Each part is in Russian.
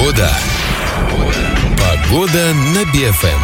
Погода на БФМ.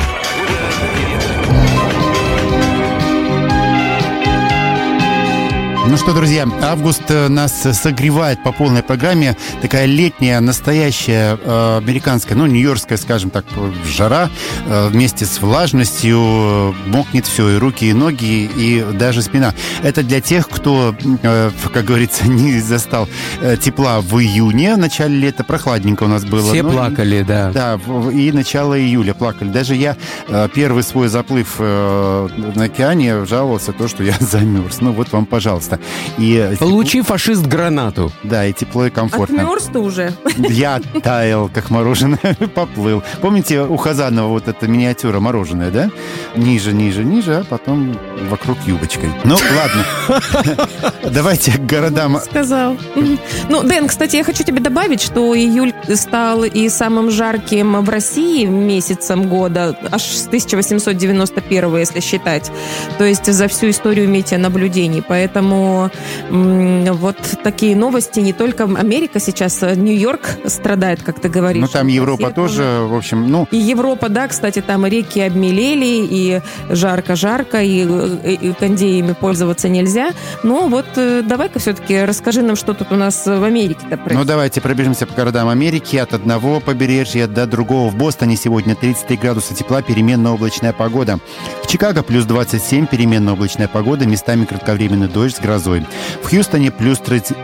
Ну что, друзья, август нас согревает по полной программе. Такая летняя, настоящая, американская, нью-йоркская, скажем так, жара. Вместе с влажностью мокнет все, и руки, и ноги, и даже спина. Это для тех, кто, как говорится, не застал тепла в июне. В начале лета прохладненько у нас было. Все плакали, да. Да, и начало июля плакали. Даже я первый свой заплыв на океане жаловался то, что я замерз. Ну вот вам, пожалуйста. Получи, фашист, гранату. Да, и тепло, и комфортно. Отмерз ты уже? Я таял, как мороженое, поплыл. Помните у Хазанова вот эта миниатюра мороженое, да? Ниже, ниже, ниже, а потом вокруг юбочкой. Ну, ладно. Давайте к городам. Сказал. Ну, Дэн, кстати, я хочу тебе добавить, что июль стал и самым жарким в России месяцем года, аж с 1891, если считать. То есть за всю историю метеонаблюдений. Поэтому вот такие новости. Не только Америка сейчас, Нью-Йорк страдает, как ты говоришь. Ну, там Европа тоже, в общем, ну... И Европа, да, кстати, там реки обмелели, и жарко-жарко, и кондеями пользоваться нельзя. Но вот давай-ка все-таки расскажи нам, что тут у нас в Америке-то происходит. Ну, давайте пробежимся по городам Америки. От одного побережья до другого. В Бостоне сегодня 33 градуса тепла, переменно облачная погода. В Чикаго плюс 27, переменно облачная погода, местами кратковременный дождь с грозой. В Хьюстоне плюс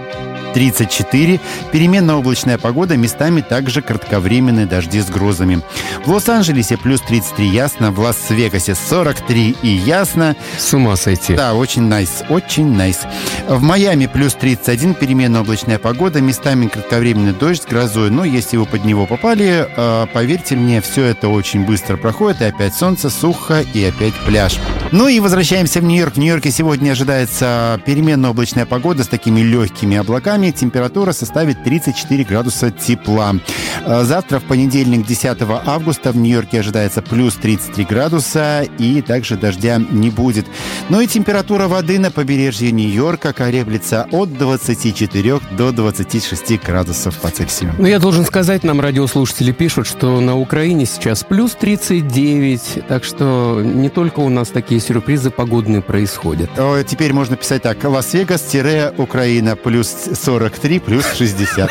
34, переменно облачная погода, местами также кратковременные дожди с грозами. В Лос-Анджелесе плюс 33 ясно, в Лас-Вегасе 43 и ясно. С ума сойти. Да, очень найс, очень найс. В Майами плюс 31, переменно облачная погода, местами кратковременный дождь с грозой. Но если вы под него попали, поверьте мне, все это очень быстро проходит, и опять солнце, сухо, и опять пляж. Ну и возвращаемся в Нью-Йорк. В Нью-Йорке сегодня ожидается переменно облачная погода с такими легкими облаками. Температура составит 34 градуса тепла. Завтра, в понедельник, 10 августа, в Нью-Йорке ожидается плюс 33 градуса, и также дождя не будет. Ну и температура воды на побережье Нью-Йорка колеблется от 24 до 26 градусов по Цельсию. Ну, я должен сказать, нам радиослушатели пишут, что на Украине сейчас плюс 39, так что не только у нас такие сюрпризы погодные происходят. Теперь можно писать так: Лас-Вегас-Украина плюс 43 плюс 60.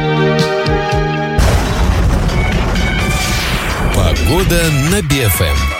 Погода на БФМ.